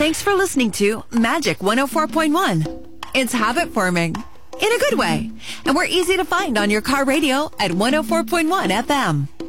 Thanks for listening to Magic 104.1. It's habit forming in a good way. And we're easy to find on your car radio at 104.1 FM.